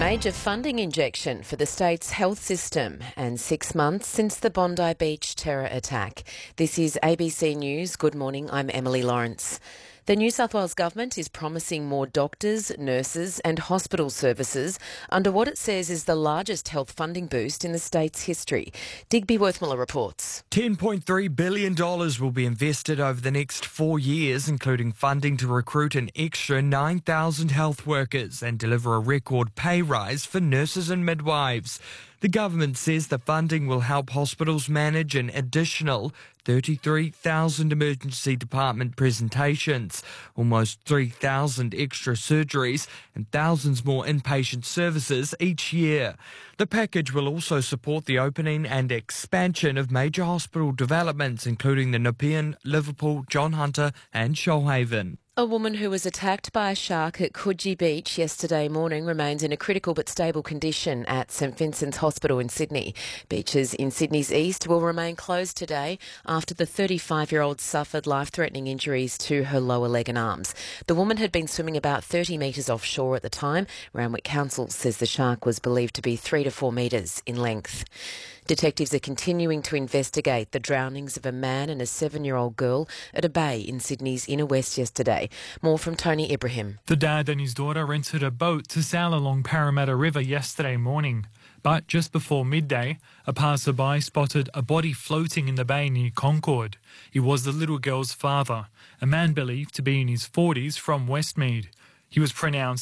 major funding injection for the state's health system and 6 months since the Bondi Beach terror attack. This is ABC News. Good morning, I'm Emily Lawrence. The New South Wales Government is promising more doctors, nurses and hospital services under what it says is the largest health funding boost in the state's history. Digby Worthmiller reports. $10.3 billion will be invested over the next 4 years, including funding to recruit an extra 9,000 health workers and deliver a record pay rise for nurses and midwives. The government says the funding will help hospitals manage an additional 33,000 emergency department presentations, almost 3,000 extra surgeries and thousands more inpatient services each year. The package will also support the opening and expansion of major hospital developments, including the Nepean, Liverpool, John Hunter and Shoalhaven. A woman who was attacked by a shark at Coogee Beach yesterday morning remains in a critical but stable condition at St Vincent's Hospital in Sydney. Beaches in Sydney's east will remain closed today after the 35-year-old suffered life-threatening injuries to her lower leg and arms. The woman had been swimming about 30 metres offshore at the time. Randwick Council says the shark was believed to be 3 to 4 metres in length. Detectives are continuing to investigate the drownings of a man and a 7-year-old girl at a bay in Sydney's inner west yesterday. More from Tony Ibrahim. The dad and his daughter rented a boat to sail along Parramatta River yesterday morning. But just before midday, a passerby spotted a body floating in the bay near Concord. It was the little girl's father, a man believed to be in his 40s from Westmead. He was pronounced